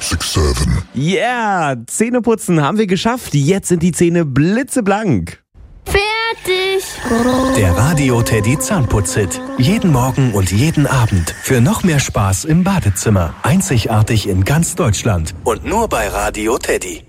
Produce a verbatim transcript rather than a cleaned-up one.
sechs sieben. Yeah, Zähneputzen haben wir geschafft. Jetzt sind die Zähne blitzeblank. Fertig. Der Radio Teddy Zahnputz-Hit. Jeden Morgen und jeden Abend. Für noch mehr Spaß im Badezimmer. Einzigartig in ganz Deutschland. Und nur bei Radio Teddy.